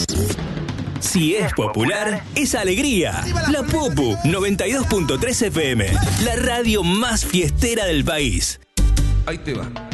Si es popular, es alegría. La Popu 92.3 FM, la radio más fiestera del país. Ahí te va.